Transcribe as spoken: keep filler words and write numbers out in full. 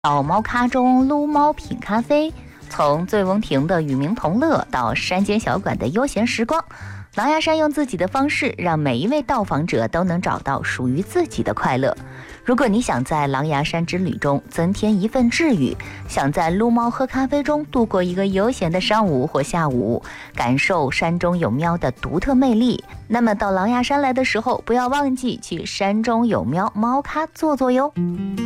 到猫咖中撸猫品咖啡，从醉翁亭的与民同乐到山间小馆的悠闲时光，狼牙山用自己的方式让每一位到访者都能找到属于自己的快乐。如果你想在狼牙山之旅中增添一份治愈，想在撸猫喝咖啡中度过一个悠闲的上午或下午，感受山中有喵的独特魅力，那么到狼牙山来的时候，不要忘记去山中有喵猫咖坐坐哟。